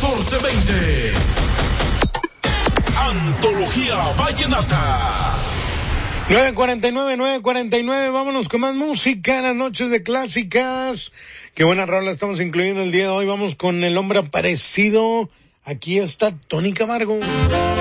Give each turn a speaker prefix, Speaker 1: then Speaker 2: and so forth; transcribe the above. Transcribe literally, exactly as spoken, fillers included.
Speaker 1: catorce veinte. Antología Vallenata.
Speaker 2: nueve cuarenta y nueve, nueve cuarenta y nueve, vámonos con más música en las noches de clásicas. Qué buena rola estamos incluyendo el día de hoy. Vamos con El Hombre Aparecido. Aquí está Tony Camargo.